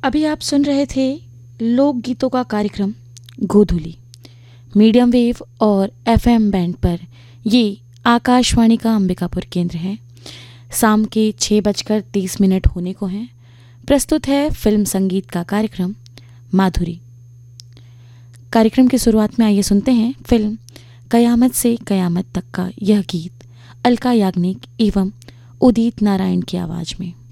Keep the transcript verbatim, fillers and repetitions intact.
अभी आप सुन रहे थे लोकगीतों का कार्यक्रम गोधुली, मीडियम वेव और एफएम बैंड पर। ये आकाशवाणी का अंबिकापुर केंद्र है। शाम के छः बजकर तीस मिनट होने को हैं। प्रस्तुत है फिल्म संगीत का कार्यक्रम माधुरी। कार्यक्रम की शुरुआत में आइए सुनते हैं फिल्म कयामत से कयामत तक का यह गीत अलका याग्निक एवं उदित नारायण की आवाज़ में।